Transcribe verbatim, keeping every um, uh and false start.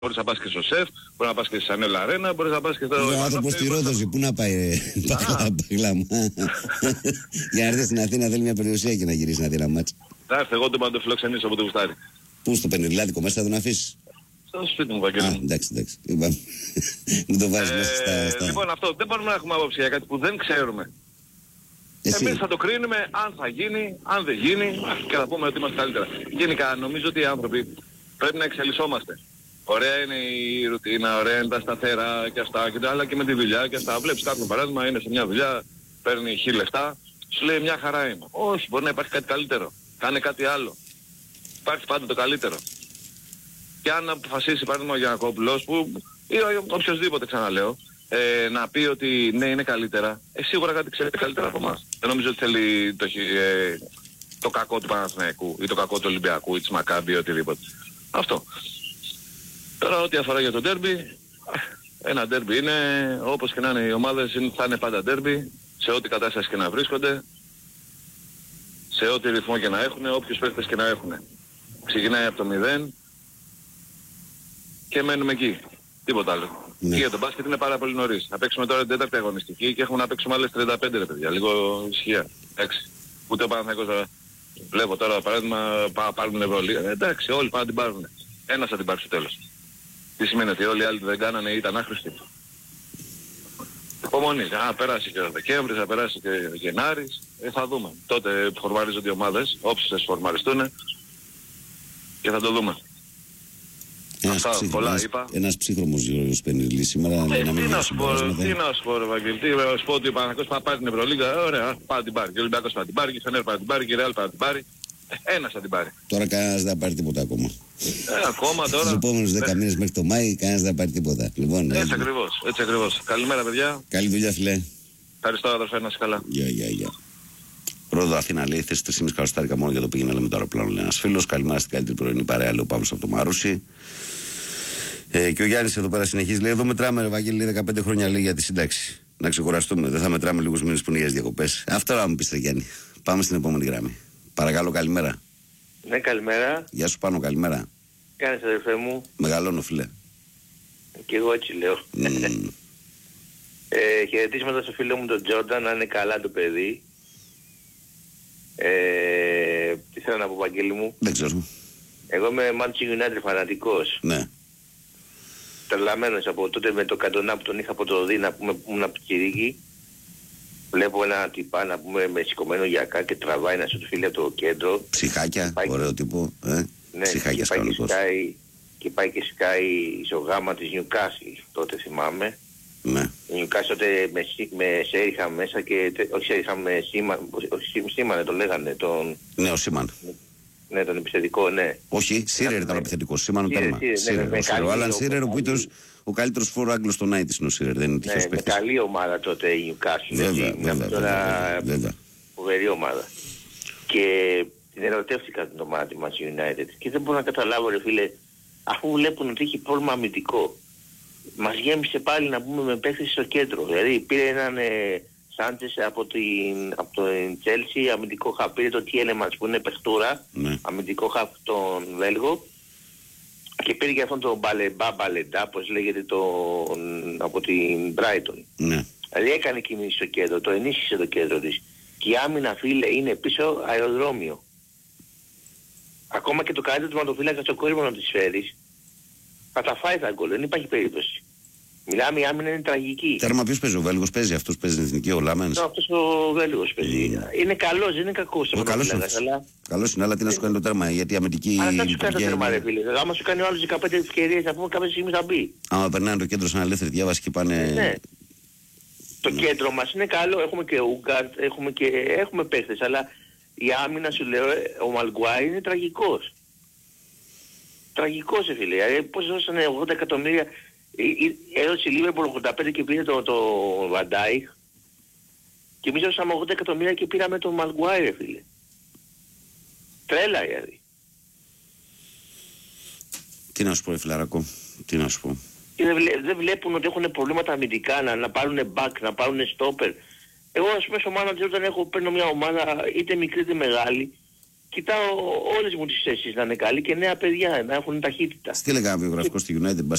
μπορείς να πας και στο ΣΕΦ, μπορείς να πας και στη Σανέλ Αρένα, μπορείς να πας και στο... Ο άνθρωπος στη Ρόδοση, πού να πάει παγλάμα. Για να έρθει στην Αθήνα θέλει μια περιουσία και να γυρίσει στην Αθήνα μάτς. Θα έρθει εγώ το να το φιλοξενήσω από το γουστάρι. Πού, στο Πενιρλάδικο μέσα θα τον αφήσεις? Στο σπίτι μου, Βαγγέλη. Α, εντάξει, εντάξει. Μην το βάζεις μέσα στα... Λοιπόν, αυτό δεν μπορούμε να έχουμε άποψη για κάτι που δεν ξέρουμε. Εμείς θα το κρίνουμε αν θα γίνει, αν δεν γίνει και θα πούμε ότι είμαστε καλύτερα. Γενικά νομίζω ότι οι άνθρωποι πρέπει να εξελισσόμαστε. Ωραία είναι η ρουτίνα, ωραία είναι τα σταθερά και αυτά και τα άλλα και με τη δουλειά και αυτά. Βλέπεις κάποιον παράδειγμα, είναι σε μια δουλειά, παίρνει χι λεφτά, σου λέει μια χαρά είναι. Όχι, μπορεί να υπάρχει κάτι καλύτερο. Κάνε κάτι άλλο. Υπάρχει πάντα το καλύτερο. Και αν αποφασίσει παράδειγμα ο Γιαννακόπουλος που ή οποιοσδήποτε ξαναλέω, ε, να πει ότι ναι είναι καλύτερα, ε, σίγουρα κάτι ξέρει καλύτερα από εμάς. Δεν νομίζω ότι θέλει το, ε, το κακό του Παναθηναϊκού ή το κακό του Ολυμπιακού ή της Μακάμπη ή οτιδήποτε. Αυτό. Τώρα ό,τι αφορά για το ντέρμπι, ένα ντέρμπι είναι, όπως και να είναι οι ομάδες θα είναι πάντα ντέρμπι, σε ό,τι κατάσταση και να βρίσκονται, σε ό,τι ρυθμό και να έχουν, όποιους παίκτες και να έχουν. Ξεκινάει από το μηδέν και μένουμε εκεί. Τίποτα άλλο. Ναι. Και για τον μπάσκετ είναι πάρα πολύ νωρίς. Να παίξουμε τώρα την τέταρτη αγωνιστική και έχουμε να παίξουμε άλλες τριάντα πέντε ρε παιδιά. Λίγο ησυχία. Εντάξει. Ούτε ο Παναθηναϊκός βλέπω τώρα παράδειγμα πά, πάρουν Ευρωλίγα. Εντάξει, όλοι πάνε να την πάρουν. Ένας θα την πάρει στο τέλος. Τι σημαίνει ότι όλοι οι άλλοι δεν κάνανε ή ήταν άχρηστοι. Υπομονή. Α, περάσει και ο Δεκέμβρης, θα περάσει και ο Γενάρης. Ε, θα δούμε. Τότε φορμαρίζονται οι ομάδες, όποιες φορμαριστούν και θα το δούμε. Ένας, Αυτά, ψύχρομος, πολλά είπα. Ένας ψύχρομος Γιώργος Πενιρλής σήμερα. Ε, τι να σου πω, τι να σου πω ρε Βαγγέλη, τι να σου πω ότι ο Παναθηναϊκός θα πάρει την Ευρωλίγα, ωραία, πάει την πάρει. Και ο Ολυμπιακός θα την πάρει, και η Φενέρ θα την πάρει, και η Ρεάλ θα την πάρει. Ένας θα την πάρει. Τώρα κανένας δεν θα πάρει τίποτα ακόμα. Ε, ακόμα τώρα. Στους επόμενους δέκα μήνες μέχρι το Μάη κανένας δεν θα πάρει τίποτα. Λοιπόν, έτσι ακριβώς, έτσι ακριβώς. Καλημέρα παιδιά. Καλή δουλειά φίλε. Ευχαριστώ αδερφέ, να είσαι καλά. Γεια, γεια, γεια. Ρόδο Αθήνα λέει θέση τρεις και μισή καροστάρικα μόνο για το πήγαινε με το αεροπλάνο, λέει ένας φίλος. Καλημέρα στην καλύτερη πρωινή παρέα, λέει ο Παύλος από το Μαρούσι. Ε, και ο Γιάννης εδώ πέρα συνεχίζει, λέει: εδώ μετράμε, ρε Βαγγέλη, λέει δεκαπέντε χρόνια λέει για τη σύνταξη. Να ξεκουραστούμε, δεν θα μετράμε λίγους μήνες που είναι για τις διακοπές. Αυτό να μου πεις, ρε Γιάννη. Πάμε στην επόμενη γραμμή. Παρακαλώ, καλημέρα. Ναι, καλημέρα. Γεια σου Πάνο, καλημέρα. Κάνεις αδερφέ μου. Μεγαλώνω, φίλε. Και εγώ έτσι λέω. Mm. ε, χαιρετίσματα στο φίλο μου τον Τζόρνταν, να είναι καλά το παιδί. Ε, τι θέλω να πω, Βαγγέλη μου. Δεν ξέρω. Εγώ είμαι Manchester United φανατικός. Ναι. Τρελαμένος από τότε με το Καντονά που τον είχα από το Δίνα που ήμουν από το Κυρίκι. Βλέπω ένα τυπά να πούμε με σηκωμένο γιακά και τραβάει να σου του φίλε από το κέντρο. Ψυχάκια, ωραίο τύπο. Ε? Ναι, ψυχάκια και πάει και, σκάει, και πάει και σκάει στο γάμα της Newcastle, τότε θυμάμαι. Ναι. Η Newcastle τότε με, με Σέριχα μέσα και, όχι Σέριχα με Σίμαν, Σίμανε το λέγανε τον... Ναι, ο Σίμαν. Ναι, τον επιθετικό, ναι. Όχι, Σίρερ ήταν ο επιθετικός, Σίμαν τέρμα. Ο Άλαν Σίρερ, ο οποίος ο καλύτερος φόρο Άγγλος στον Άιτης είναι ο Σίρερ, δεν είναι τυχαίος παίκτης. Ναι, με καλή ομάδα τότε η Newcastle. Βέβαια, βέβαια, βέβαια. Φοβερή ομάδα. Και την ερωτεύτηκα την ομάδα της Manchester United και δεν μπορώ να καταλάβω ρε φίλε, αφού βλέπουν ότι έχει πρόβλημα αμυντικό. Μας γέμισε πάλι να πούμε με παίκτες στο κέντρο. Δηλαδή πήρε έναν ε, Σάντσες από την, από το Chelsea, αμυντικό χαφ, πήρε το Τιέλεμανς που είναι παιχτούρα, ναι. αμυντικό χαφ τον Βέλγο και πήρε και αυτόν τον Μπαλεμπά Μπαλεντά, όπως λέγεται τον, από την Brighton. Ναι. Δηλαδή έκανε κίνηση στο κέντρο, το ενίσχυσε το κέντρο της. Και η άμυνα φίλε είναι πίσω αεροδρόμιο. Ακόμα και το καλύτερο του ματοφύλακα στο κόρυβο να της φέρεις, θα τα φάει τα γκολ, δεν υπάρχει περίπτωση. Μιλάμε, η άμυνα είναι τραγική. Τέρμα ποιος παίζει, ο Βέλγος παίζει, αυτός παίζει την εθνική, ο Λάμενς. Ναι, αυτός ο Βέλγος παίζει. Mm. Είναι καλός, δεν είναι κακός. Ο καλός είναι. Αλλά... Καλός είναι, αλλά τι να σου κάνει το τέρμα, γιατί η αμυντική... Αλλά τι να σου κάνει το τέρμα ρε φίλε, άμα σου κάνει ο άλλος δεκαπέντε ευκαιρίες να πούμε κάποια στιγμή θα μπει. Άμα περνάνε το κέντρο σαν ελεύθερη διάβαση και πάνε... Ναι. Το ναι. κέντρο μας είναι καλό, έχουμε και Ούγκαρτ, έχουμε και έχουμε παίχτες, αλλά η άμυνα σου λέω, ο Μαλγκουάι είναι τραγικός. Τραγικός φίλε, δηλαδή πώς δώσανε ογδόντα εκατομμύρια, έδωσε η Λίβερπουλ ογδόντα πέντε και πήρε το, το Βαντάιχ και εμείς δώσαμε ογδόντα εκατομμύρια και πήραμε τον Μαλγκουάι ρε φίλε. Τρέλα δηλαδή. Τι να σου πω, φιλαρακό, τι να σου πω. Και δεν, βλέ, δεν βλέπουν ότι έχουν προβλήματα αμυντικά, να, να πάρουν back, να πάρουν stopper. Εγώ ας πούμε στο manager όταν έχω, παίρνω μια ομάδα είτε μικρή είτε μεγάλη, κοιτάω όλες μου τις θέσεις να είναι καλή και νέα παιδιά, να έχουν ταχύτητα. Στείλε κανένα βιογραφικό στη United.